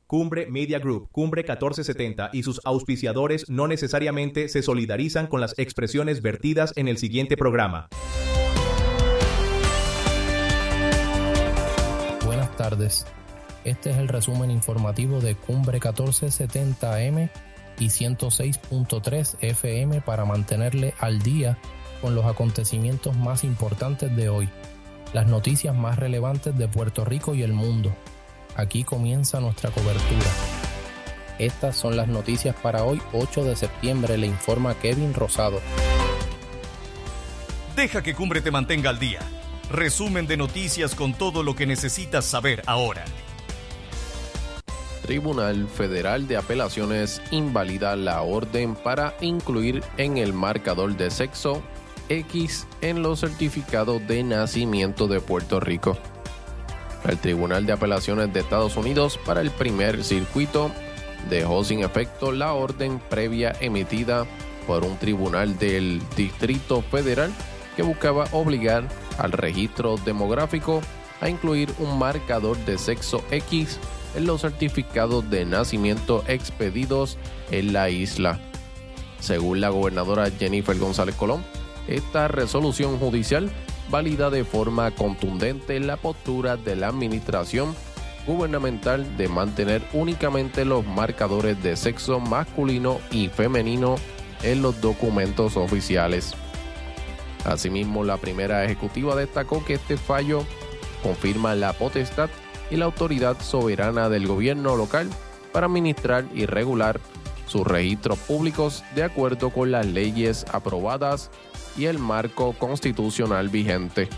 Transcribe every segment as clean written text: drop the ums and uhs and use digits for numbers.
Cumbre Media Group, Cumbre 1470 y sus auspiciadores no necesariamente se solidarizan con las expresiones vertidas en el siguiente programa. Buenas tardes. Este es el resumen informativo de Cumbre 1470 AM y 106.3 FM para mantenerle al día con los acontecimientos más importantes de hoy, las noticias más relevantes de Puerto Rico y el mundo. Aquí comienza nuestra cobertura. Estas son las noticias para hoy, 8 de septiembre, le informa Kevin Rosado. Deja que Cumbre te mantenga al día. Resumen de noticias con todo lo que necesitas saber ahora. Tribunal Federal de Apelaciones invalida la orden para incluir en el marcador de sexo X en los certificados de nacimiento de Puerto Rico. El Tribunal de Apelaciones de Estados Unidos para el primer circuito dejó sin efecto la orden previa emitida por un tribunal del Distrito Federal que buscaba obligar al registro demográfico a incluir un marcador de sexo X en los certificados de nacimiento expedidos en la isla. Según la gobernadora Jennifer González Colón, esta resolución judicial valida de forma contundente la postura de la administración gubernamental de mantener únicamente los marcadores de sexo masculino y femenino en los documentos oficiales. Asimismo, la primera ejecutiva destacó que este fallo confirma la potestad y la autoridad soberana del gobierno local para administrar y regular sus registros públicos de acuerdo con las leyes aprobadas y el marco constitucional vigente.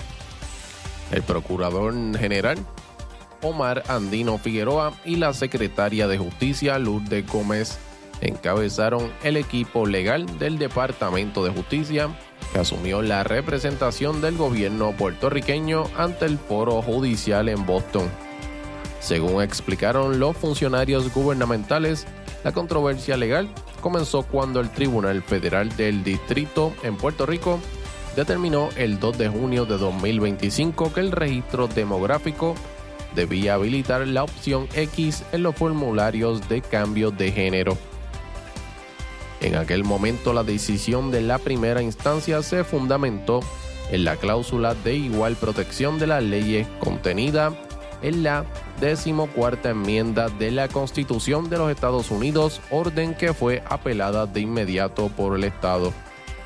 El Procurador General Omar Andino Figueroa y la Secretaria de Justicia Lourdes Gómez encabezaron el equipo legal del Departamento de Justicia que asumió la representación del gobierno puertorriqueño ante el foro judicial en Boston. Según explicaron los funcionarios gubernamentales, la controversia legal comenzó cuando el Tribunal Federal del Distrito en Puerto Rico determinó el 2 de junio de 2025 que el registro demográfico debía habilitar la opción X en los formularios de cambio de género. En aquel momento, la decisión de la primera instancia se fundamentó en la cláusula de igual protección de las leyes contenida en la 14ª enmienda de la Constitución de los Estados Unidos, orden que fue apelada de inmediato por el Estado.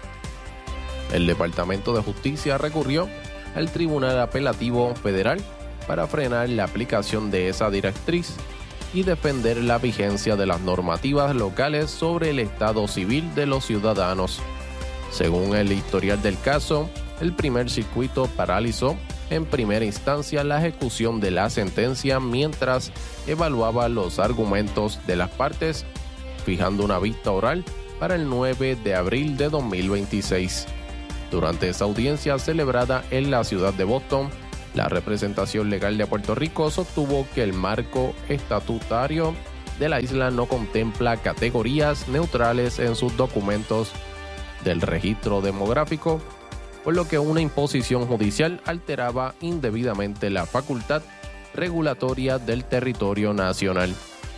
El Departamento de Justicia recurrió al Tribunal Apelativo Federal para frenar la aplicación de esa directriz y defender la vigencia de las normativas locales sobre el estado civil de los ciudadanos. Según el historial del caso, el primer circuito paralizó en primera instancia la ejecución de la sentencia mientras evaluaba los argumentos de las partes, fijando una vista oral para el 9 de abril de 2026. Durante esa audiencia celebrada en la ciudad de Boston, la representación legal de Puerto Rico sostuvo que el marco estatutario de la isla no contempla categorías neutrales en sus documentos del registro demográfico, por lo que una imposición judicial alteraba indebidamente la facultad regulatoria del territorio nacional.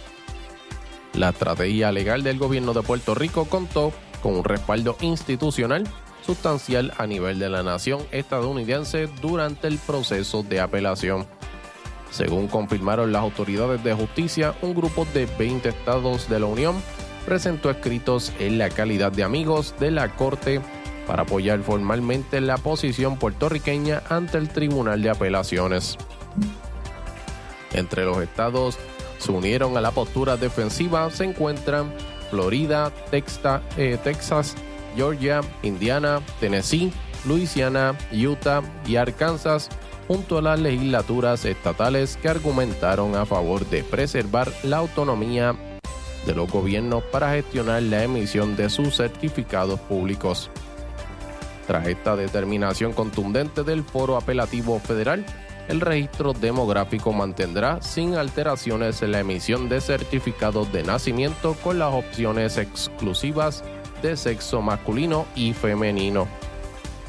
La estrategia legal del gobierno de Puerto Rico contó con un respaldo institucional sustancial a nivel de la nación estadounidense durante el proceso de apelación. Según confirmaron las autoridades de justicia, un grupo de 20 estados de la Unión presentó escritos en la calidad de amigos de la Corte para apoyar formalmente la posición puertorriqueña ante el Tribunal de Apelaciones. Entre los estados se unieron a la postura defensiva se encuentran Florida, Texas, Georgia, Indiana, Tennessee, Luisiana, Utah y Arkansas, junto a las legislaturas estatales que argumentaron a favor de preservar la autonomía de los gobiernos para gestionar la emisión de sus certificados públicos. Tras esta determinación contundente del Foro Apelativo Federal, el registro demográfico mantendrá sin alteraciones la emisión de certificados de nacimiento con las opciones exclusivas de sexo masculino y femenino.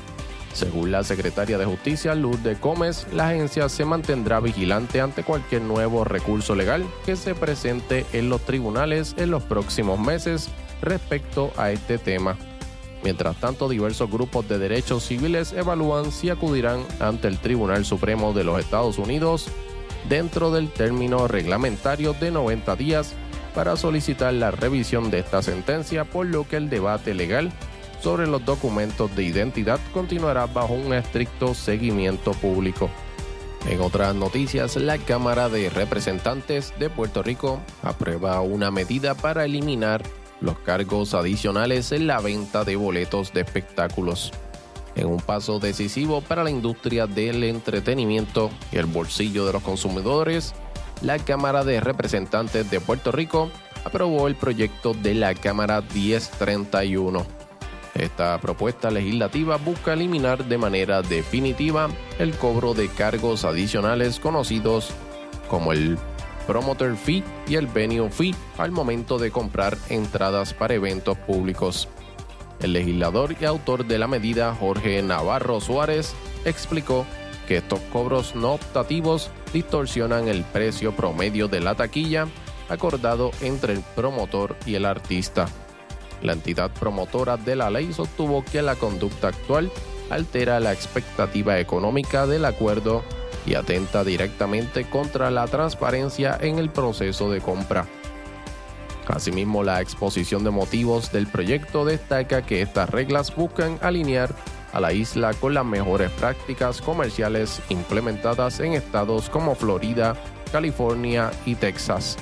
Según la secretaria de Justicia, Lourdes Gómez, la agencia se mantendrá vigilante ante cualquier nuevo recurso legal que se presente en los tribunales en los próximos meses respecto a este tema. Mientras tanto, diversos grupos de derechos civiles evalúan si acudirán ante el Tribunal Supremo de los Estados Unidos dentro del término reglamentario de 90 días para solicitar la revisión de esta sentencia, por lo que el debate legal sobre los documentos de identidad continuará bajo un estricto seguimiento público. En otras noticias, la Cámara de Representantes de Puerto Rico aprueba una medida para eliminar los cargos adicionales en la venta de boletos de espectáculos. En un paso decisivo para la industria del entretenimiento y el bolsillo de los consumidores, la Cámara de Representantes de Puerto Rico aprobó el proyecto de la Cámara 1031. Esta propuesta legislativa busca eliminar de manera definitiva el cobro de cargos adicionales conocidos como el Promoter Fee y el Venue Fee al momento de comprar entradas para eventos públicos. El legislador y autor de la medida, Jorge Navarro Suárez, explicó que estos cobros no optativos distorsionan el precio promedio de la taquilla acordado entre el promotor y el artista. La entidad promotora de la ley sostuvo que la conducta actual altera la expectativa económica del acuerdo y atenta directamente contra la transparencia en el proceso de compra. Asimismo, la exposición de motivos del proyecto destaca que estas reglas buscan alinear a la isla con las mejores prácticas comerciales implementadas en estados como Florida, California y Texas.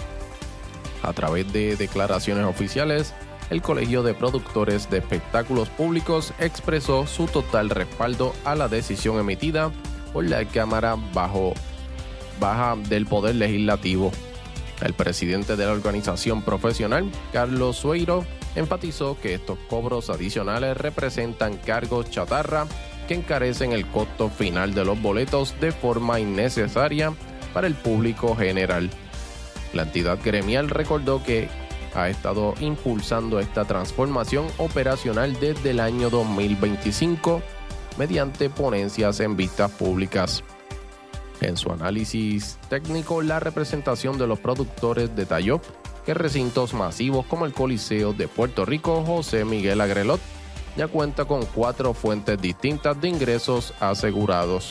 A través de declaraciones oficiales, el Colegio de Productores de Espectáculos Públicos expresó su total respaldo a la decisión emitida por la Cámara baja del Poder Legislativo. El presidente de la organización profesional, Carlos Sueiro, enfatizó que estos cobros adicionales representan cargos chatarra que encarecen el costo final de los boletos de forma innecesaria para el público general. La entidad gremial recordó que ha estado impulsando esta transformación operacional desde el año 2025 mediante ponencias en vistas públicas. En su análisis técnico, la representación de los productores detalló que recintos masivos como el Coliseo de Puerto Rico José Miguel Agrelot ya cuenta con 4 fuentes distintas de ingresos asegurados.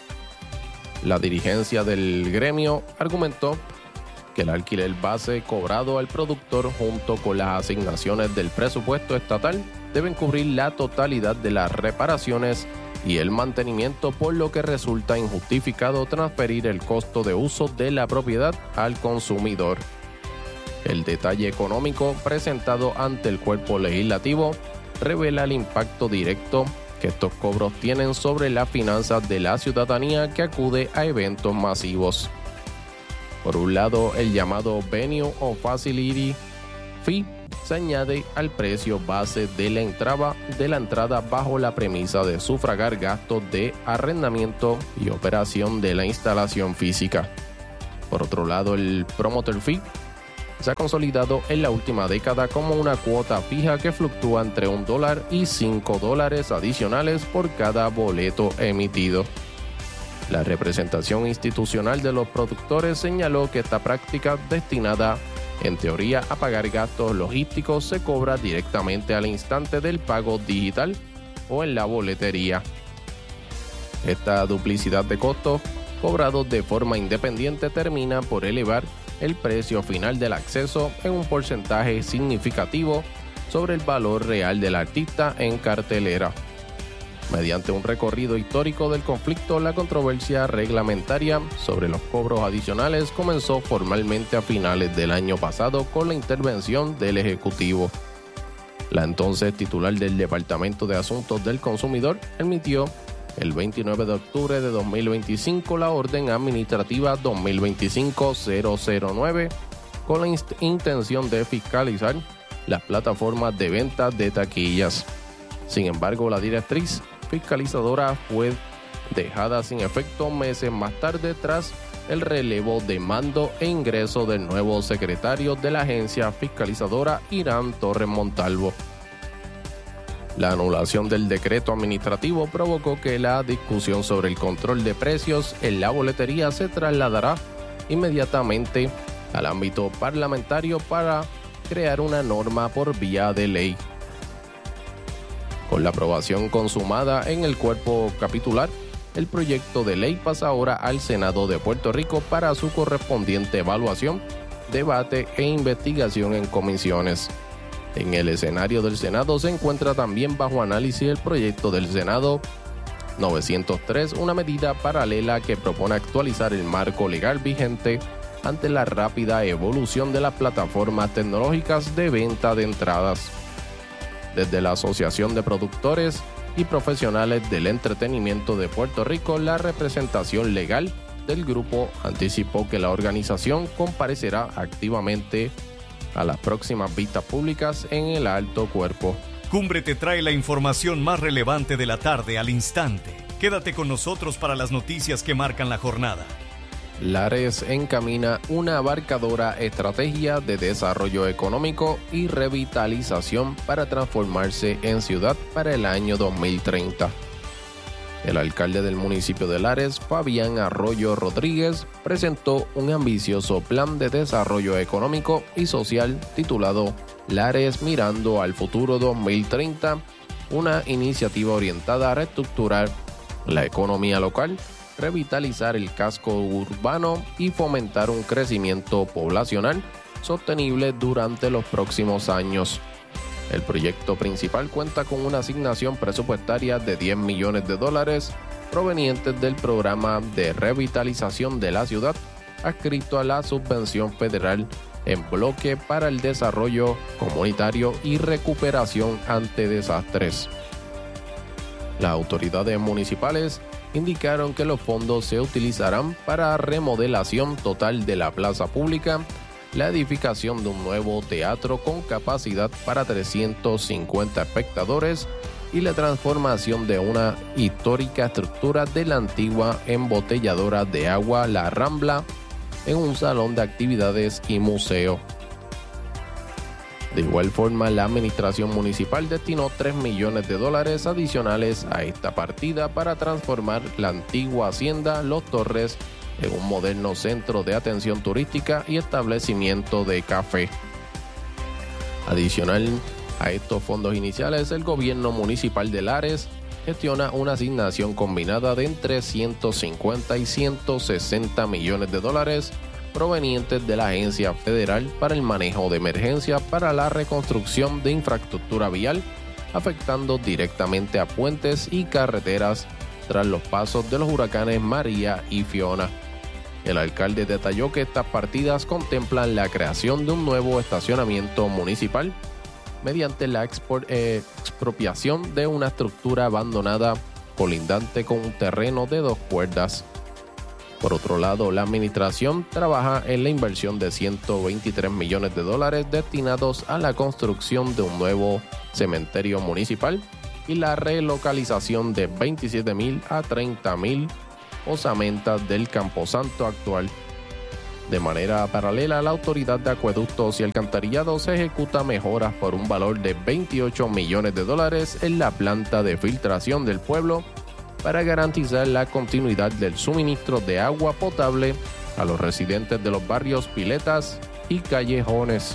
La dirigencia del gremio argumentó que el alquiler base cobrado al productor junto con las asignaciones del presupuesto estatal deben cubrir la totalidad de las reparaciones y el mantenimiento, por lo que resulta injustificado transferir el costo de uso de la propiedad al consumidor. El detalle económico presentado ante el cuerpo legislativo revela el impacto directo que estos cobros tienen sobre las finanzas de la ciudadanía que acude a eventos masivos. Por un lado, el llamado Venue o Facility Fee se añade al precio base de la entrada bajo la premisa de sufragar gastos de arrendamiento y operación de la instalación física. Por otro lado, el Promoter Fee se ha consolidado en la última década como una cuota fija que fluctúa entre $1 y $5 adicionales por cada boleto emitido. La representación institucional de los productores señaló que esta práctica, destinada en teoría a pagar gastos logísticos, se cobra directamente al instante del pago digital o en la boletería. Esta duplicidad de costos cobrados de forma independiente termina por elevar el precio final del acceso en un porcentaje significativo sobre el valor real del artista en cartelera. Mediante un recorrido histórico del conflicto, la controversia reglamentaria sobre los cobros adicionales comenzó formalmente a finales del año pasado con la intervención del Ejecutivo. La entonces titular del Departamento de Asuntos del Consumidor emitió el 29 de octubre de 2025 la Orden Administrativa 2025-009 con la intención de fiscalizar las plataformas de venta de taquillas. Sin embargo, la directriz fiscalizadora fue dejada sin efecto meses más tarde tras el relevo de mando e ingreso del nuevo secretario de la agencia fiscalizadora, Irán Torres Montalvo. La anulación del decreto administrativo provocó que la discusión sobre el control de precios en la boletería se trasladará inmediatamente al ámbito parlamentario para crear una norma por vía de ley. Con la aprobación consumada en el cuerpo capitular, el proyecto de ley pasa ahora al Senado de Puerto Rico para su correspondiente evaluación, debate e investigación en comisiones. En el escenario del Senado se encuentra también bajo análisis el proyecto del Senado 903, una medida paralela que propone actualizar el marco legal vigente ante la rápida evolución de las plataformas tecnológicas de venta de entradas. Desde la Asociación de Productores y Profesionales del Entretenimiento de Puerto Rico, la representación legal del grupo anticipó que la organización comparecerá activamente a las próximas vistas públicas en el alto cuerpo. Cumbre te trae la información más relevante de la tarde al instante. Quédate con nosotros para las noticias que marcan la jornada. Lares encamina una abarcadora estrategia de desarrollo económico y revitalización para transformarse en ciudad para el año 2030. El alcalde del municipio de Lares, Fabián Arroyo Rodríguez, presentó un ambicioso plan de desarrollo económico y social titulado Lares Mirando al Futuro 2030, una iniciativa orientada a reestructurar la economía local, revitalizar el casco urbano y fomentar un crecimiento poblacional sostenible durante los próximos años. El proyecto principal cuenta con una asignación presupuestaria de $10 millones provenientes del programa de revitalización de la ciudad, adscrito a la subvención federal en bloque para el desarrollo comunitario y recuperación ante desastres. Las autoridades municipales indicaron que los fondos se utilizarán para remodelación total de la plaza pública, la edificación de un nuevo teatro con capacidad para 350 espectadores y la transformación de una histórica estructura de la antigua embotelladora de agua La Rambla en un salón de actividades y museo. De igual forma, la administración municipal destinó $3 millones adicionales a esta partida para transformar la antigua hacienda Los Torres en un moderno centro de atención turística y establecimiento de café. Adicional a estos fondos iniciales, el gobierno municipal de Lares gestiona una asignación combinada de entre 150 y 160 millones de dólares provenientes de la Agencia Federal para el Manejo de Emergencias para la reconstrucción de infraestructura vial, afectando directamente a puentes y carreteras tras los pasos de los huracanes María y Fiona. El alcalde detalló que estas partidas contemplan la creación de un nuevo estacionamiento municipal mediante la expropiación de una estructura abandonada colindante con un terreno de 2 cuerdas. Por otro lado, la administración trabaja en la inversión de $123 millones destinados a la construcción de un nuevo cementerio municipal y la relocalización de 27,000 a 30,000 osamentas del Camposanto actual. De manera paralela, la Autoridad de Acueductos y Alcantarillados ejecuta mejoras por un valor de $28 millones en la planta de filtración del pueblo para garantizar la continuidad del suministro de agua potable a los residentes de los barrios Piletas y Callejones.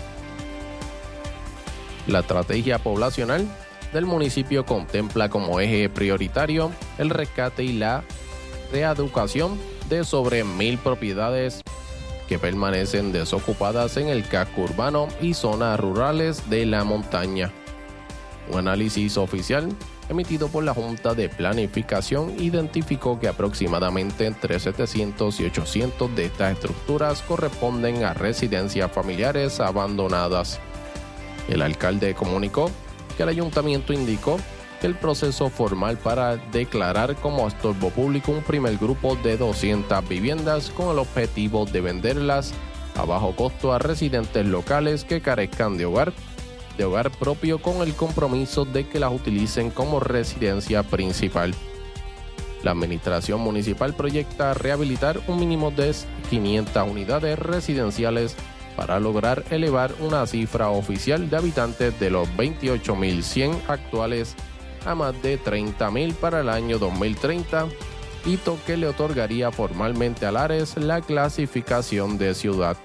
La estrategia poblacional del municipio contempla como eje prioritario el rescate y la reeducación de sobre 1,000 propiedades que permanecen desocupadas en el casco urbano y zonas rurales de la montaña. Un análisis oficial emitido por la Junta de Planificación identificó que aproximadamente entre 700 y 800 de estas estructuras corresponden a residencias familiares abandonadas. El alcalde comunicó que el ayuntamiento indicó que el proceso formal para declarar como estorbo público un primer grupo de 200 viviendas con el objetivo de venderlas a bajo costo a residentes locales que carezcan de hogar propio, con el compromiso de que las utilicen como residencia principal. La administración municipal proyecta rehabilitar un mínimo de 500 unidades residenciales para lograr elevar una cifra oficial de habitantes de los 28,100 actuales a más de 30,000 para el año 2030, hito que le otorgaría formalmente a Lares la clasificación de ciudad.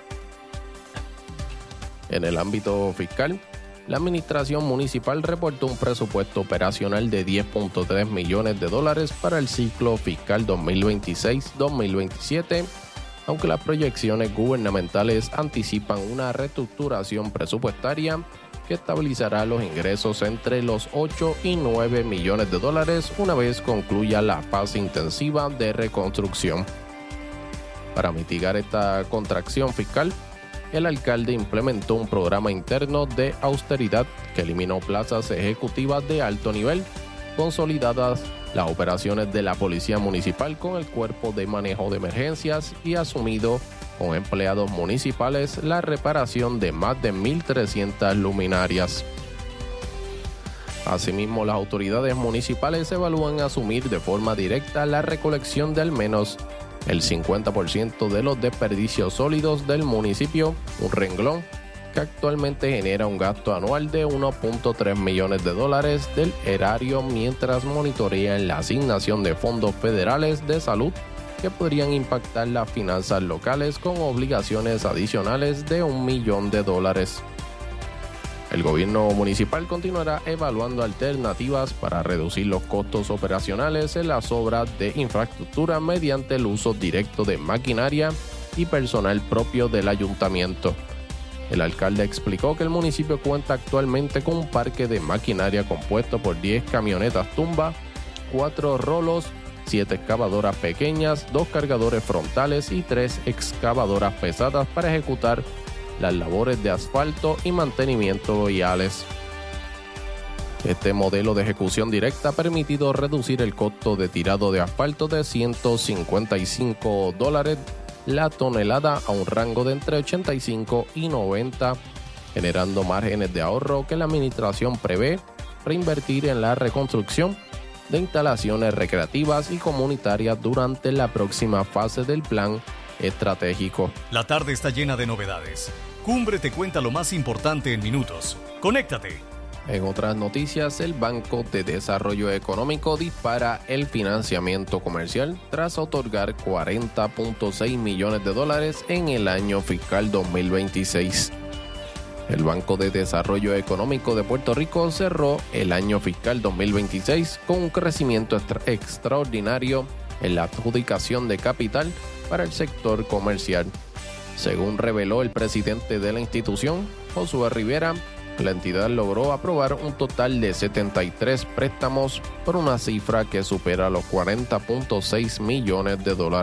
En el ámbito fiscal, la administración municipal reportó un presupuesto operacional de $10.3 millones para el ciclo fiscal 2026-2027, aunque las proyecciones gubernamentales anticipan una reestructuración presupuestaria que estabilizará los ingresos entre los 8 y 9 millones de dólares una vez concluya la fase intensiva de reconstrucción. Para mitigar esta contracción fiscal, el alcalde implementó un programa interno de austeridad que eliminó plazas ejecutivas de alto nivel, consolidadas las operaciones de la Policía Municipal con el Cuerpo de Manejo de Emergencias y asumido con empleados municipales la reparación de más de 1,300 luminarias. Asimismo, las autoridades municipales evalúan asumir de forma directa la recolección de al menos el 50% de los desperdicios sólidos del municipio, un renglón que actualmente genera un gasto anual de $1.3 millones del erario, mientras monitorean la asignación de fondos federales de salud que podrían impactar las finanzas locales con obligaciones adicionales de $1 millón. El gobierno municipal continuará evaluando alternativas para reducir los costos operacionales en las obras de infraestructura mediante el uso directo de maquinaria y personal propio del ayuntamiento. El alcalde explicó que el municipio cuenta actualmente con un parque de maquinaria compuesto por 10 camionetas tumba, 4 rolos, 7 excavadoras pequeñas, 2 cargadores frontales y 3 excavadoras pesadas para ejecutar las labores de asfalto y mantenimiento viales. Este modelo de ejecución directa ha permitido reducir el costo de tirado de asfalto de $155 la tonelada a un rango de entre 85 y 90, generando márgenes de ahorro que la administración prevé reinvertir en la reconstrucción de instalaciones recreativas y comunitarias durante la próxima fase del plan estratégico. La tarde está llena de novedades. Cumbre te cuenta lo más importante en minutos. ¡Conéctate! En otras noticias, el Banco de Desarrollo Económico dispara el financiamiento comercial tras otorgar $40.6 millones en el año fiscal 2026. El Banco de Desarrollo Económico de Puerto Rico cerró el año fiscal 2026 con un crecimiento extraordinario en la adjudicación de capital para el sector comercial. Según reveló el presidente de la institución, Josué Rivera, la entidad logró aprobar un total de 73 préstamos por una cifra que supera los $40.6 millones.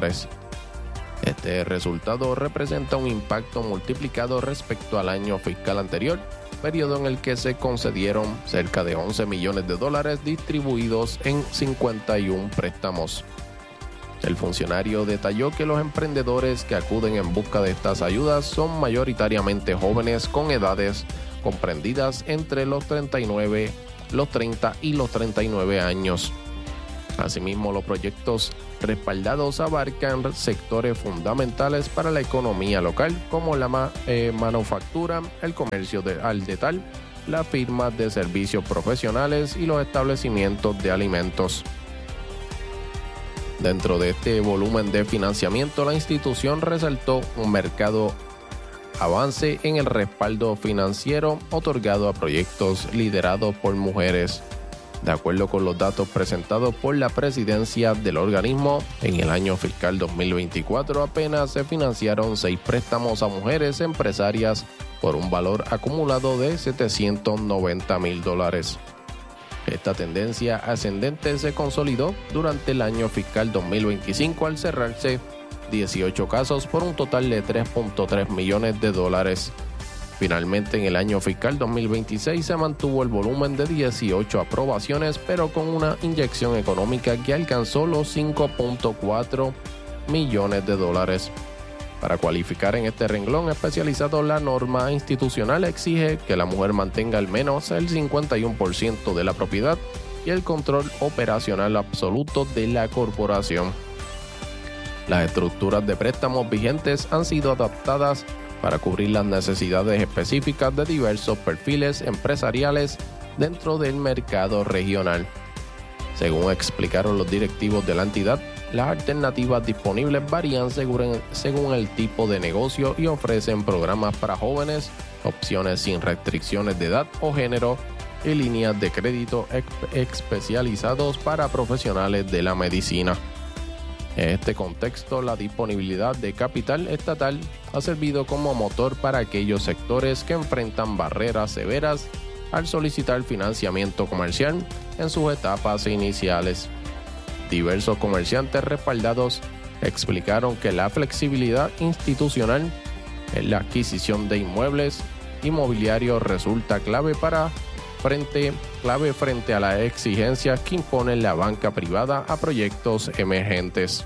Este resultado representa un impacto multiplicado respecto al año fiscal anterior, periodo en el que se concedieron cerca de $11 millones distribuidos en 51 préstamos. El funcionario detalló que los emprendedores que acuden en busca de estas ayudas son mayoritariamente jóvenes con edades comprendidas entre los 30 y los 39 años. Asimismo, los proyectos respaldados abarcan sectores fundamentales para la economía local, como la manufactura, el comercio al detalle, las firmas de servicios profesionales y los establecimientos de alimentos. Dentro de este volumen de financiamiento, la institución resaltó un marcado avance en el respaldo financiero otorgado a proyectos liderados por mujeres. De acuerdo con los datos presentados por la presidencia del organismo, en el año fiscal 2024 apenas se financiaron 6 préstamos a mujeres empresarias por un valor acumulado de $790,000. Esta tendencia ascendente se consolidó durante el año fiscal 2025 al cerrarse 18 casos por un total de $3.3 millones. Finalmente, en el año fiscal 2026 se mantuvo el volumen de 18 aprobaciones, pero con una inyección económica que alcanzó los $5.4 millones. Para cualificar en este renglón especializado, la norma institucional exige que la mujer mantenga al menos el 51% de la propiedad y el control operacional absoluto de la corporación. Las estructuras de préstamos vigentes han sido adaptadas para cubrir las necesidades específicas de diversos perfiles empresariales dentro del mercado regional. Según explicaron los directivos de la entidad, las alternativas disponibles varían según el tipo de negocio y ofrecen programas para jóvenes, opciones sin restricciones de edad o género y líneas de crédito especializados para profesionales de la medicina. En este contexto, la disponibilidad de capital estatal ha servido como motor para aquellos sectores que enfrentan barreras severas al solicitar financiamiento comercial en sus etapas iniciales. Diversos comerciantes respaldados explicaron que la flexibilidad institucional en la adquisición de inmuebles inmobiliarios resulta clave frente a las exigencias que impone la banca privada a proyectos emergentes.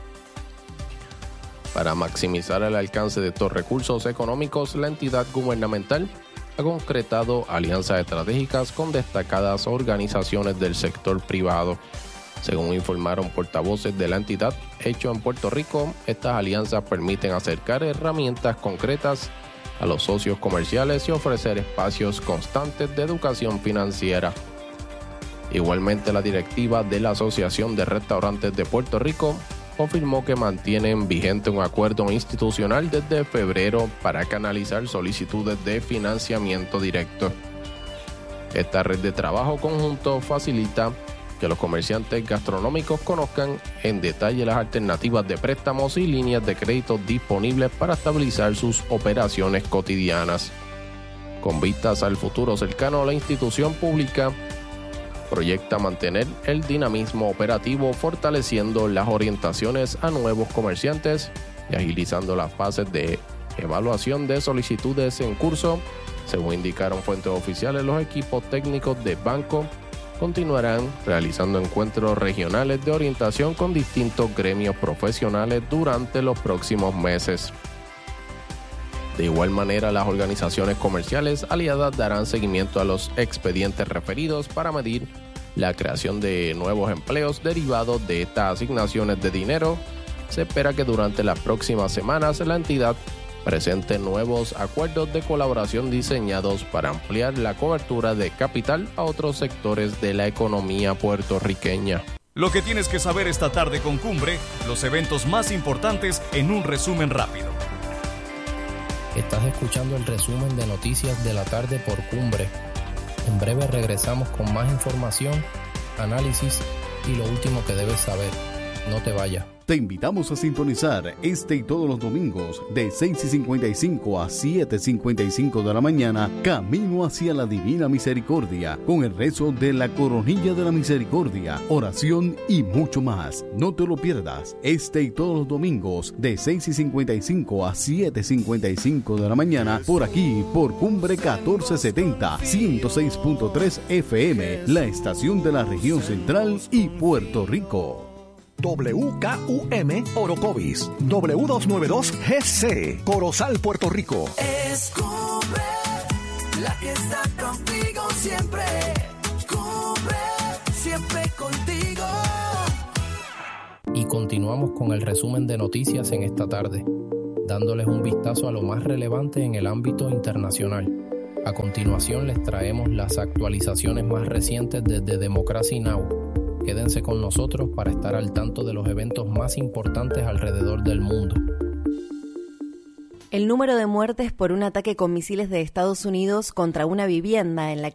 Para maximizar el alcance de estos recursos económicos, la entidad gubernamental ha concretado alianzas estratégicas con destacadas organizaciones del sector privado. Según informaron portavoces de la entidad, hecho en Puerto Rico, estas alianzas permiten acercar herramientas concretas a los socios comerciales y ofrecer espacios constantes de educación financiera. Igualmente, la directiva de la Asociación de Restaurantes de Puerto Rico confirmó que mantienen vigente un acuerdo institucional desde febrero para canalizar solicitudes de financiamiento directo. Esta red de trabajo conjunto facilita que los comerciantes gastronómicos conozcan en detalle las alternativas de préstamos y líneas de crédito disponibles para estabilizar sus operaciones cotidianas. Con vistas al futuro cercano, la institución pública proyecta mantener el dinamismo operativo, fortaleciendo las orientaciones a nuevos comerciantes y agilizando las fases de evaluación de solicitudes en curso. Según indicaron fuentes oficiales, los equipos técnicos de banco continuarán realizando encuentros regionales de orientación con distintos gremios profesionales durante los próximos meses. De igual manera, las organizaciones comerciales aliadas darán seguimiento a los expedientes referidos para medir la creación de nuevos empleos derivados de estas asignaciones de dinero. Se espera que durante las próximas semanas la entidad presente nuevos acuerdos de colaboración diseñados para ampliar la cobertura de capital a otros sectores de la economía puertorriqueña. Lo que tienes que saber esta tarde con Cumbre, los eventos más importantes en un resumen rápido. Estás escuchando el resumen de noticias de la tarde por Cumbre. En breve regresamos con más información, análisis y lo último que debes saber. No te vayas. Te invitamos a sintonizar este y todos los domingos de 6:55 a 7:55 de la mañana, Camino hacia la Divina Misericordia, con el rezo de la Coronilla de la Misericordia, oración y mucho más. No te lo pierdas, este y todos los domingos de 6:55 a 7:55 de la mañana, por aquí, por Cumbre 1470, 106.3 FM, la estación de la región central y Puerto Rico. WKUM Orocovis, W292GC, Corozal, Puerto Rico. Es Cumbre, la que está contigo siempre. Cumbre, siempre contigo. Y continuamos con el resumen de noticias en esta tarde, dándoles un vistazo a lo más relevante en el ámbito internacional. A continuación les traemos las actualizaciones más recientes desde Democracy Now! Quédense con nosotros para estar al tanto de los eventos más importantes alrededor del mundo. El número de muertes por un ataque con misiles de Estados Unidos contra una vivienda en la